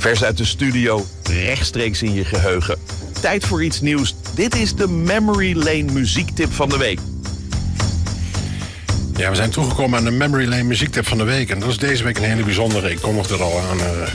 Vers uit de studio, rechtstreeks in je geheugen. Tijd voor iets nieuws. Dit is de Memory Lane muziektip van de week. Ja, we zijn toegekomen aan de Memory Lane muziektip van de week. En dat is deze week een hele bijzondere. Ik kondigde er al aan.